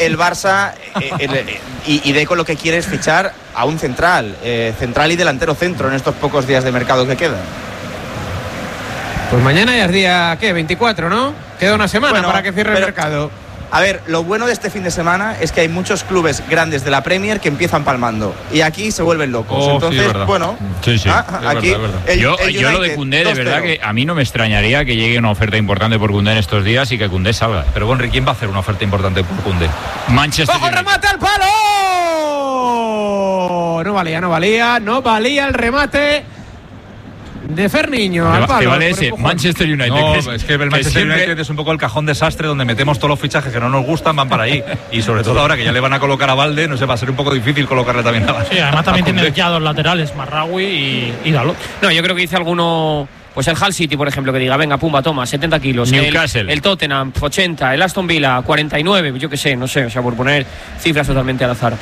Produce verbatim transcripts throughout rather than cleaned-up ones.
el Barça eh, el, eh, y, y Deco lo que quiere es fichar a un central, eh, central y delantero centro en estos pocos días de mercado que quedan. Pues mañana ya es día, ¿qué? veinticuatro, ¿no? Queda una semana bueno, para que cierre pero, el mercado. A ver, lo bueno de este fin de semana es que hay muchos clubes grandes de la Premier que empiezan palmando y aquí se vuelven locos. Oh, Entonces, sí, bueno, sí, sí, ah, es aquí verdad, verdad. El, yo, el yo lo de Koundé, de verdad que a mí no me extrañaría que llegue una oferta importante por Koundé en estos días y que Koundé salga. Pero Gonri, ¿quién va a hacer una oferta importante por Koundé? Manchester United. ¡Ojo, remate al palo! No valía, no valía, no valía el remate de Ferniño al palo. ¿Qué vale ese? Manchester United. No, que es, es que el Manchester que siempre... United es un poco el cajón desastre donde metemos todos los fichajes que no nos gustan, van para ahí. Y sobre todo ahora que ya le van a colocar a Valde, no sé, va a ser un poco difícil colocarle también a Sí, además también tiene ya dos laterales, Marraoui y, y Dalot. No, yo creo que dice alguno... Pues el Hull City, por ejemplo, que diga, venga, pumba, toma, setenta kilos. Newcastle. El, el Tottenham, ochenta. El Aston Villa, cuarenta y nueve. Yo qué sé, no sé, o sea, por poner cifras totalmente al azar.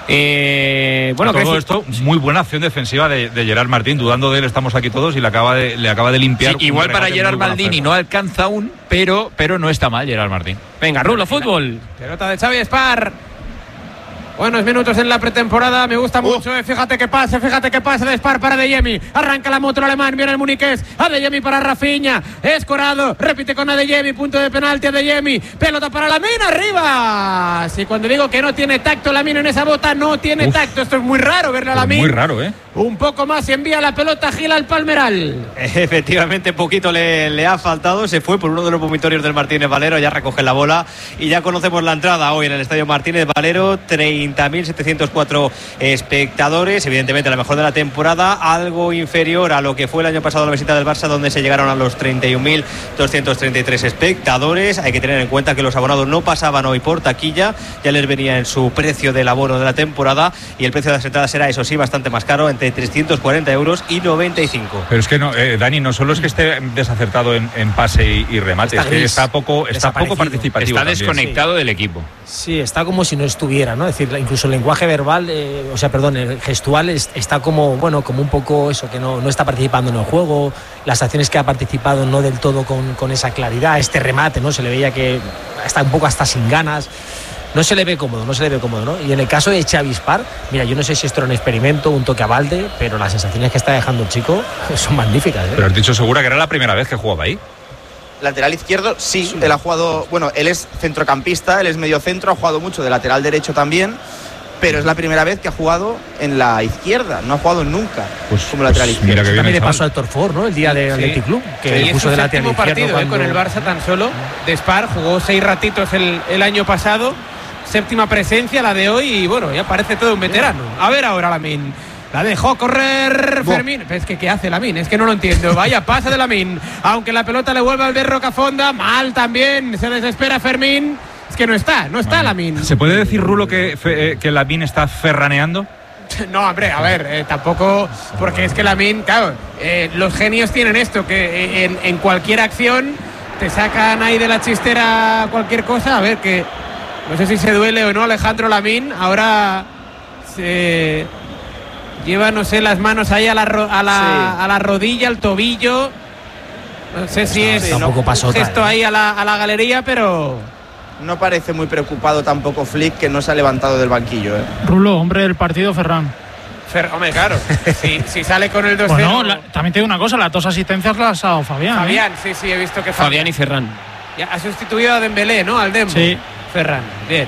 Eh, bueno, todo esto, muy buena acción defensiva de, de Gerard Martín. Dudando de él, estamos aquí todos y le acaba de, le acaba de limpiar. Sí, igual para Gerard Maldini no alcanza aún, pero, pero no está mal Gerard Martín. Venga, Rulo, fútbol. Pelota de Xavi Spar. Buenos minutos en la pretemporada, me gusta mucho, uh. eh. fíjate que pase, fíjate que pase de Spar para Adeyemi, arranca la moto el alemán, viene el muniqués, Adeyemi para Rafinha, escorado, repite con Adeyemi, punto de penalti Adeyemi, pelota para Lamine, arriba. Si cuando digo que no tiene tacto Lamine en esa bota, no tiene Uf. tacto, esto es muy raro verle a Lamine. Muy raro, ¿eh? Un poco más y envía la pelota Gil al Palmeral. Efectivamente, poquito le, le ha faltado. Se fue por uno de los vomitorios del Martínez Valero. Ya recoge la bola y ya conocemos la entrada hoy en el Estadio Martínez Valero. treinta mil setecientos cuatro espectadores. Evidentemente la mejor de la temporada. Algo inferior a lo que fue el año pasado la visita del Barça, donde se llegaron a los treinta y un mil doscientos treinta y tres espectadores. Hay que tener en cuenta que los abonados no pasaban hoy por taquilla. Ya les venía en su precio del abono de la temporada. Y el precio de las entradas será, eso sí, bastante más caro, entre trescientos cuarenta euros y noventa y cinco. Pero es que no, eh, Dani, no solo es que esté desacertado en, en pase y, y remate, está es que está poco, está poco participativo. Está desconectado sí. del equipo. Sí, está como si no estuviera, ¿no? Es decir, incluso el lenguaje verbal, eh, o sea, perdón, el gestual es, está como, bueno, como un poco eso, que no, no está participando en el juego, las acciones que ha participado no del todo con, con esa claridad, este remate, ¿no? Se le veía que está un poco hasta sin ganas. No se le ve cómodo, no se le ve cómodo, ¿no? Y en el caso de Xavi Spar, mira, yo no sé si esto era un experimento, un toque a Valde, pero las sensaciones que está dejando el chico son magníficas, ¿eh? Pero has dicho segura que era la primera vez que jugaba ahí. Lateral izquierdo, sí, sí, él ha jugado, bueno, él es centrocampista, él es mediocentro, ha jugado mucho de lateral derecho también, pero es la primera vez que ha jugado en la izquierda, no ha jugado nunca pues, como lateral pues izquierdo. Mira que también le pasó al Torfort, ¿no? El día del sí. Athletic Club, que sí, puso de lateral izquierdo partido cuando... eh, con el Barça tan solo de Spar, jugó seis ratitos el, el año pasado, séptima presencia la de hoy y bueno, ya parece todo un veterano. A ver ahora Lamine. La dejó correr Fermín. Es que ¿qué hace Lamine? Es que no lo entiendo. Vaya pase de Lamine. Aunque la pelota le vuelve al ver Rocafonda. Mal también. Se desespera Fermín. Es que no está, no está Lamine. ¿Se puede decir, Rulo, que, eh, que Lamine está ferraneando? No, hombre, a ver, eh, tampoco. Porque es que Lamine, claro, eh, los genios tienen esto, que eh, en, en cualquier acción te sacan ahí de la chistera cualquier cosa. A ver, que no sé si se duele o no Alejandro Lamine. Ahora se lleva, no sé, las manos ahí a la, ro- a la, sí. a la rodilla, al tobillo. No sé si es sí, no, un pasota, gesto ¿eh? ahí a la, a la galería, pero... No parece muy preocupado tampoco Flick, que no se ha levantado del banquillo, ¿eh? Rulo, hombre del partido, Ferran. Fer, hombre, claro, si, si sale con el dos cero... Bueno, la, también te digo una cosa, las dos asistencias las ha dado Fabián. Fabián, ¿eh? sí, sí, he visto que Fabián, Fabián y Ferran. Ya ha sustituido a Dembélé, ¿no? Al Dembo. Sí. Ferran, bien.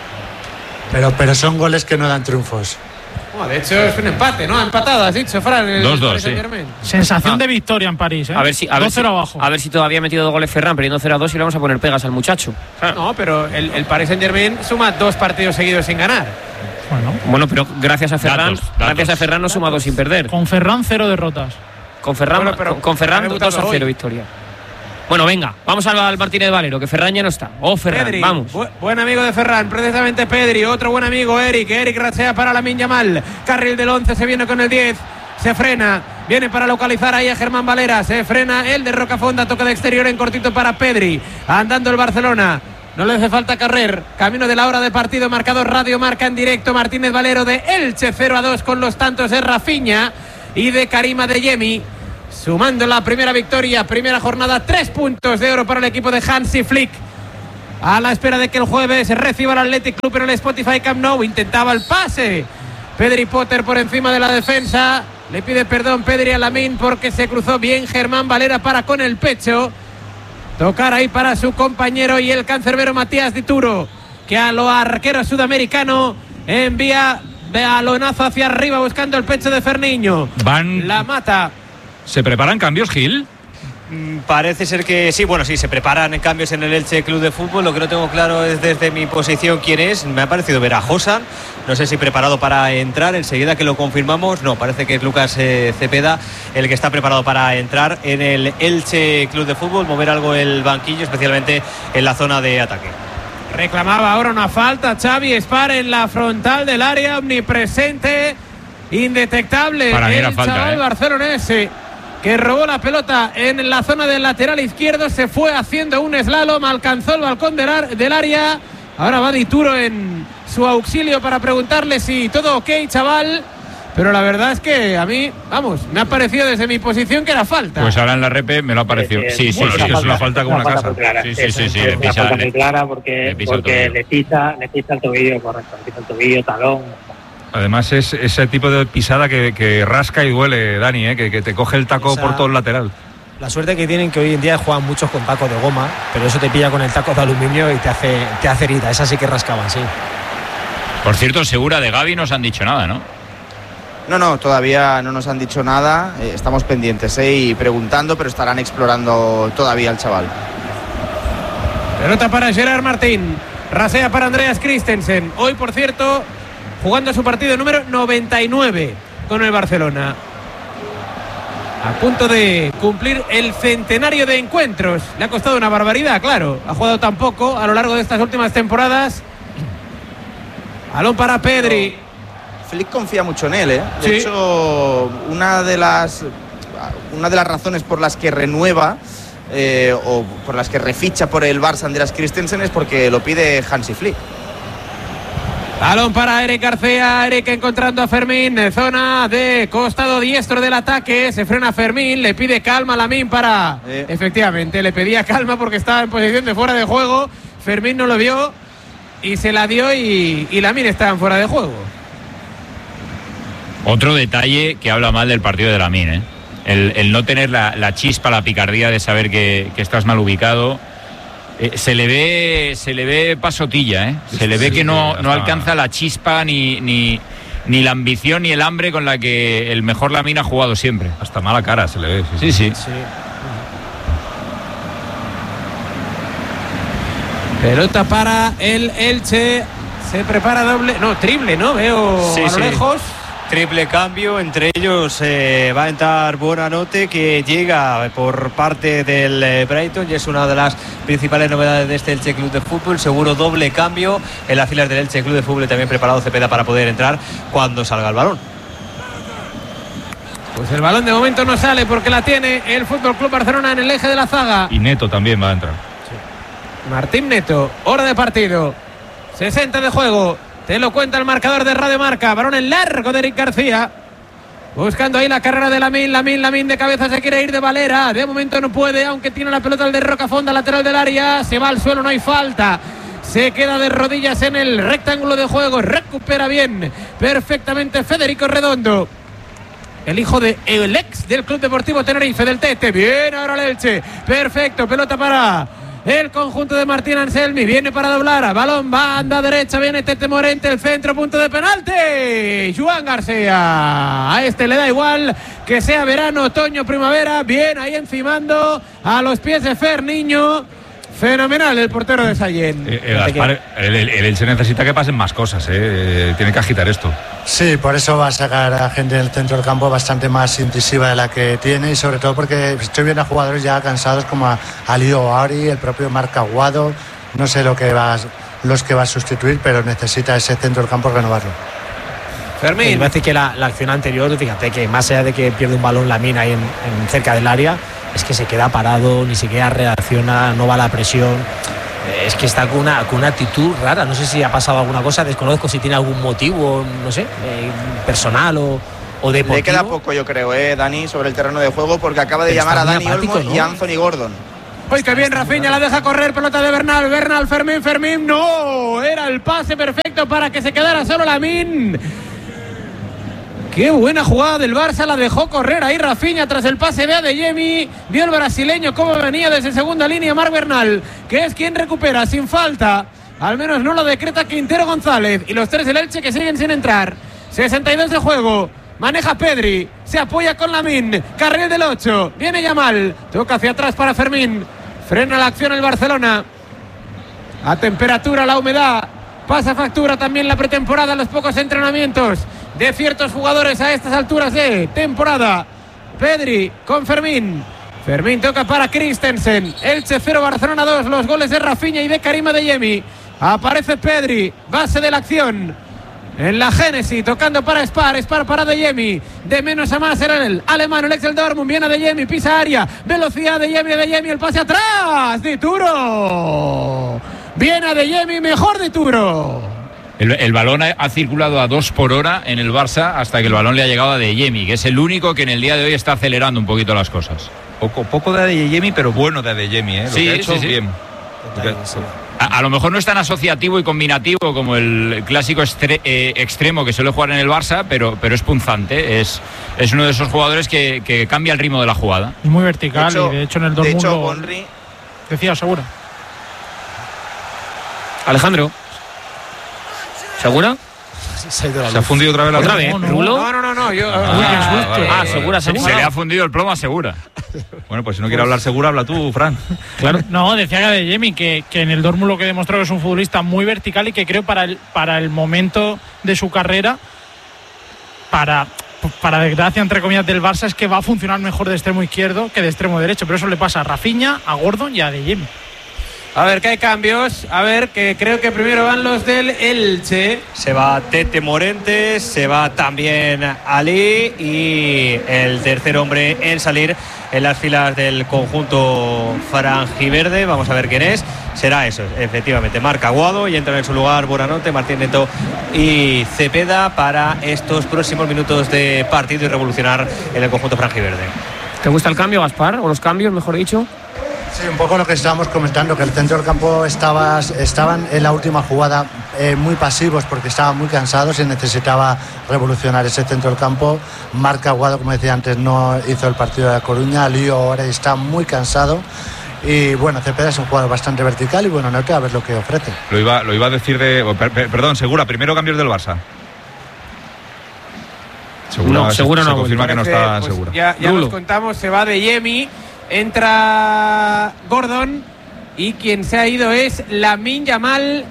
Pero, pero son goles que no dan triunfos. Bueno, de hecho es un empate, ¿no? Ha empatado, has dicho, Fran. dos dos, sí. Sensación ah. de victoria en París, ¿eh? A ver si, a ver dos cero si, abajo. A ver si todavía ha metido dos goles Ferran, perdiendo cero a dos y le vamos a poner pegas al muchacho. No, pero el, el Paris Saint-Germain suma dos partidos seguidos sin ganar. Bueno, bueno pero gracias a Ferran, datos, gracias datos. a Ferran no suma dos sin perder. Con Ferran, cero derrotas. Con Ferran, bueno, pero con, con Ferran dos a cero hoy. victoria. Bueno, venga, vamos al, al Martínez Valero, que Ferran ya no está. Oh, Ferran, Pedri, vamos. Bu- buen amigo de Ferran, precisamente Pedri. Otro buen amigo, Eric. Eric rachea para Lamine Yamal. Carril del once, se viene con el diez. Se frena, viene para localizar ahí a Germán Valera. Se frena el de Rocafonda, toque de exterior en cortito para Pedri. Andando el Barcelona. No le hace falta carrer. Camino de la hora de partido, marcador Radio Marca en directo. Martínez Valero de Elche, cero a dos con los tantos de Rafinha y de Karim Adeyemi. Sumando la primera victoria, primera jornada, tres puntos de oro para el equipo de Hansi Flick. a la espera de que el jueves reciba el Athletic Club en el Spotify Camp Nou. Intentaba el pase Pedri Potter por encima de la defensa. Le pide perdón Pedri a Lamine porque se cruzó bien Germán Valera para con el pecho tocar ahí para su compañero, y el cancerbero Matías Dituro, que a lo arquero sudamericano envía balonazo hacia arriba buscando el pecho de Ferniño. Van... La mata. ¿Se preparan cambios, Gil? Parece ser que sí, bueno, sí, se preparan cambios en el Elche Club de Fútbol. Lo que no tengo claro es desde mi posición quién es. Me ha parecido ver a Josan, no sé si preparado para entrar. Enseguida que lo confirmamos, no, parece que es Lucas eh, Cepeda el que está preparado para entrar en el Elche Club de Fútbol, mover algo el banquillo, especialmente en la zona de ataque. Reclamaba ahora una falta Xavi Espar en la frontal del área, omnipresente, indetectable. Para mí era el falta, chaval ¿eh? barcelonese, que robó la pelota en la zona del lateral izquierdo, se fue haciendo un slalom, alcanzó el balcón del, ar- del área. Ahora va Dituro en su auxilio para preguntarle si todo ok, chaval. Pero la verdad es que a mí, vamos, me ha parecido desde mi posición que era falta. Pues ahora en la repe me lo ha parecido. Sí, sí, Bueno, sí, es que es sí. una falta como una casa. Sí, sí, sí, sí, Es le una pisa, falta le- muy clara porque, le pisa el porque tobillo. le pisa, le pisa el tobillo, correcto, le pisa el tobillo, talón. Además es ese tipo de pisada que, que rasca y duele, Dani, ¿eh? que, que te coge el taco Esa- por todo el lateral. La suerte que tienen que hoy en día juegan muchos con tacos de goma, pero eso te pilla con el taco de aluminio y te hace, te hace herida. Esa sí que rascaban, sí. Por cierto, Segura de Gavi no os han dicho nada, ¿no? No, no, todavía no nos han dicho nada. Eh, estamos pendientes ¿eh? y preguntando, pero estarán explorando todavía al chaval. Pelota para Gerard Martín, rasea para Andreas Christensen. Hoy, por cierto, jugando su partido número noventa y nueve con el Barcelona. A punto de cumplir el centenario de encuentros. Le ha costado una barbaridad, claro. Ha jugado tan poco a lo largo de estas últimas temporadas. Balón para Pedri. Flick confía mucho en él, ¿eh? De Sí. hecho, una de las una de las razones por las que renueva eh, o por las que reficha por el Barça Andreas Christensen es porque lo pide Hansi Flick. Balón para Eric García, Eric encontrando a Fermín, zona de costado diestro del ataque, se frena Fermín, le pide calma a Lamine para... Eh. Efectivamente, le pedía calma porque estaba en posición de fuera de juego, Fermín no lo vio y se la dio y, y Lamine estaba en fuera de juego. Otro detalle que habla mal del partido de Lamine, ¿eh? El, el no tener la, la chispa, la picardía de saber que, que estás mal ubicado. Eh, se le ve se le ve pasotilla, ¿eh? Se le ve Sí, que no, sí, no hasta- alcanza la chispa ni, ni, ni la ambición ni el hambre con la que el mejor Lamine ha jugado siempre. Hasta mala cara se le ve. Sí, sí. Pelota para el Elche, se prepara doble, no, triple, ¿no? Veo Sí, a lo sí. lejos. Triple cambio, entre ellos eh, va a entrar Buonanotte, que llega por parte del eh, Brighton y es una de las principales novedades de este Elche Club de Fútbol. Seguro doble cambio en las filas del Elche Club de Fútbol y también preparado Cepeda para poder entrar cuando salga el balón. Pues el balón de momento no sale porque la tiene el Fútbol Club Barcelona en el eje de la zaga. Y Neto también va a entrar. Martín Neto, hora de partido, sesenta de juego, te lo cuenta el marcador de Radio Marca. Balón en largo de Eric García, buscando ahí la carrera de Lamine, Lamine, Lamine de cabeza, se quiere ir de Valera, de momento no puede, aunque tiene la pelota el de Rocafonda, lateral del área, se va al suelo, no hay falta, se queda de rodillas en el rectángulo de juego, recupera bien, perfectamente Federico Redondo, el hijo de el ex del Club Deportivo Tenerife, del Tete. Bien ahora el Elche, perfecto, pelota para el conjunto de Martín Anselmi, viene para doblar, balón, banda derecha, viene Tete Morente, el centro, punto de penalti, Joan García, a este le da igual que sea verano, otoño, primavera, bien ahí encimando a los pies de Ferniño, fenomenal el portero de Sallén. Eh, el, Gaspar, el, el, el Elche necesita que pasen más cosas, ¿eh? Eh, tiene que agitar esto. Sí, por eso va a sacar a gente en el centro del campo bastante más incisiva de la que tiene y sobre todo porque estoy viendo a jugadores ya cansados como a Alido Ari, el propio Marc Aguado, no sé lo que va, los que va a sustituir, pero necesita ese centro del campo renovarlo. Fermín. Me parece que la, la acción anterior, fíjate que más allá de que pierde un balón Lamine ahí en, en cerca del área, es que se queda parado, ni siquiera reacciona, no va a la presión. Es que está con una, con una actitud rara. No sé si ha pasado alguna cosa, desconozco si tiene algún motivo, no sé, eh, personal o, o deportivo. Le queda poco, yo creo, eh, Dani, sobre el terreno de juego, porque acaba de Pero llamar a está muy Dani apático, Olmo ¿no? y a Anthony Gordon. Hoy que bien Rafinha la deja correr, pelota de Bernal, Bernal, Fermín, Fermín, no, era el pase perfecto para que se quedara solo Lamine. Qué buena jugada del Barça, la dejó correr ahí Rafinha tras el pase de Adeyemi. Vio el brasileño cómo venía desde segunda línea Marc Bernal, que es quien recupera sin falta. Al menos no lo decreta Quintero González. Y los tres del Elche que siguen sin entrar. sesenta y dos de juego. Maneja Pedri, se apoya con Lamine, carril del ocho, viene Yamal, toca hacia atrás para Fermín, frena la acción el Barcelona. A temperatura, la humedad, pasa factura también la pretemporada, los pocos entrenamientos de ciertos jugadores a estas alturas de temporada. Pedri con Fermín, Fermín toca para Christensen, Elche cero, Barcelona dos, los goles de Rafinha y de Karim Adeyemi. Aparece Pedri, base de la acción. En la génesis, tocando para Spar, Spar para Adeyemi, de menos a más era el alemán, el ex del Dortmund, viene Adeyemi, pisa área, velocidad de Adeyemi, Adeyemi, el pase atrás, Dituro, viene Adeyemi, mejor Dituro. El, el balón ha, ha circulado a dos por hora en el Barça hasta que el balón le ha llegado a Adeyemi, que es el único que en el día de hoy está acelerando un poquito las cosas. Poco, poco de Adeyemi, pero bueno de Adeyemi, ¿eh? Lo sí, que ha hecho sí, sí. bien. A, a lo mejor no es tan asociativo y combinativo como el clásico estre, eh, extremo que suele jugar en el Barça, pero, pero es punzante, es, es uno de esos jugadores que, que cambia el ritmo de la jugada. Es muy vertical, de hecho, y de hecho en el Dortmund de hecho, lo- Henry, decía Segura. Alejandro. ¿Segura? Se ha ido la Se ha luz. fundido otra vez la ¿Otra luz. vez? no, ¿Rulo? No, no, no, no, yo... Ah, Uy, qué susto. vale, Ah, vale, Segura, vale. Se, Segura. se le ha fundido el plomo a Segura. Bueno, pues si no quiere hablar Segura, habla tú, Fran. Claro. No, decía que de Jemi que, que en el Dortmund lo que demostró que es un futbolista muy vertical y que creo para el, para el momento de su carrera, para, para desgracia, entre comillas, del Barça, es que va a funcionar mejor de extremo izquierdo que de extremo derecho. Pero eso le pasa a Rafinha, a Gordon y a De Jemi. A ver, que hay cambios. A ver, que creo que primero van los del Elche. Se va Tete Morentes, se va también Ali y el tercer hombre en salir en las filas del conjunto franjiverde. Vamos a ver quién es. Será eso, efectivamente, Marc Aguado, y entran en su lugar Buonanotte, Martín Neto y Cepeda para estos próximos minutos de partido y revolucionar en el conjunto franjiverde. ¿Te gusta el cambio, Gaspar? ¿O los cambios, mejor dicho? Sí, un poco lo que estábamos comentando, que el centro del campo estaba, estaban en la última jugada eh, muy pasivos porque estaban muy cansados y necesitaba revolucionar ese centro del campo. Marc Aguado, como decía antes, no hizo el partido de La Coruña. Lío ahora está muy cansado. Y bueno, Cepeda es un jugador bastante vertical y bueno, no te a ver lo que ofrece. Lo iba, lo iba a decir de... per- per- perdón, Segura, primero cambios del Barça. Segura, No, se- Segura se no ha confirma que no Parece, está pues, Segura. Ya, ya Rulo. nos contamos, se va de Yemi, entra Gordon y quien se ha ido es Lamine Yamal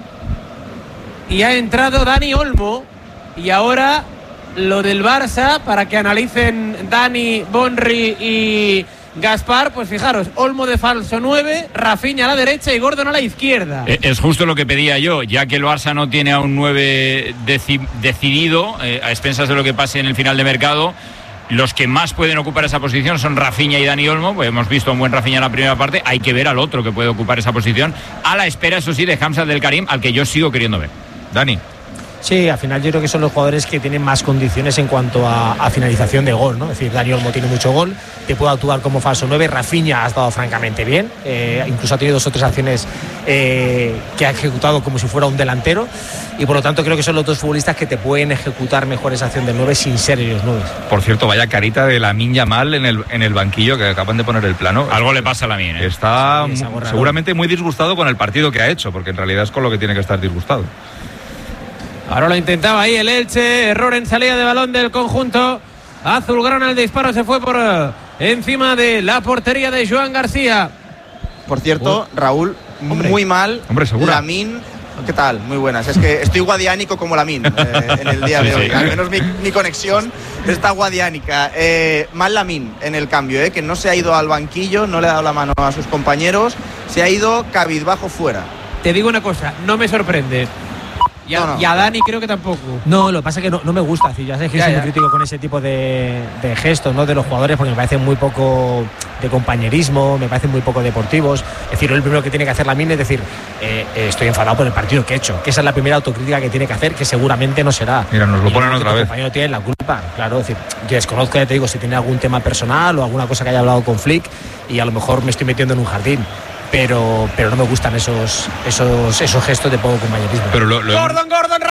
y ha entrado Dani Olmo. Y ahora lo del Barça, para que analicen Dani, Bonri y Gaspar, pues fijaros, Olmo de falso nueve, Rafinha a la derecha y Gordon a la izquierda. Eh, Es justo lo que pedía yo, ya que el Barça no tiene a un nueve deci- decidido, eh, a expensas de lo que pase en el final de mercado. Los que más pueden ocupar esa posición son Rafinha y Dani Olmo, pues hemos visto un buen Rafinha en la primera parte, hay que ver al otro que puede ocupar esa posición, a la espera, eso sí, de Hamza del Karim, al que yo sigo queriendo ver. Dani. Sí, al final yo creo que son los jugadores que tienen más condiciones en cuanto a, a finalización de gol, ¿no? Es decir, Dani Olmo tiene mucho gol, te puede actuar como falso nueve, Rafinha ha estado francamente bien, eh, incluso ha tenido dos o tres acciones eh, que ha ejecutado como si fuera un delantero, y por lo tanto creo que son los dos futbolistas que te pueden ejecutar mejor esa acción del nueve sin ser ellos nueve. Por cierto, vaya carita de Lamine Yamal en el, en el banquillo que acaban de poner el plano. Algo le pasa a Lamine, ¿eh? Está Sí, es mu- algo raro. seguramente muy disgustado con el partido que ha hecho, porque en realidad es con lo que tiene que estar disgustado. Ahora lo intentaba ahí el Elche, error en salida de balón del conjunto azulgrana, el disparo se fue por eh, encima de la portería de Joan García. por cierto, Raúl, Hombre. muy mal. Hombre, Segura. Lamine, ¿qué tal? Muy buenas. Es que estoy guadiánico como Lamine eh, en el día de Sí, hoy. sí. Al menos mi, mi conexión está guadiánica. Eh, mal Lamine en el cambio, eh, que no se ha ido al banquillo, no le ha dado la mano a sus compañeros, se ha ido cabizbajo fuera. Te digo una cosa, no me sorprende. Y a, No, no. y a Dani creo que tampoco. No, lo que pasa es que no, no me gusta, es decir, ya sé que Ya, soy ya. muy crítico con ese tipo de, de gestos, ¿no?, de los jugadores, porque me parecen muy poco de compañerismo, me parecen muy poco deportivos. Es decir, el primero que tiene que hacer Lamine es decir, eh, eh, estoy enfadado por el partido que he hecho, que esa es la primera autocrítica que tiene que hacer, que seguramente no será. Mira, nos lo Y ponen que otra tu vez. compañero tiene la culpa, claro, es decir, yo desconozco, ya te digo, si tiene algún tema personal o alguna cosa que haya hablado con Flick y a lo mejor me estoy metiendo en un jardín. pero, pero no me gustan esos, esos, esos gestos de poco compañerismo. Pero lo, lo Gordon, Gordon,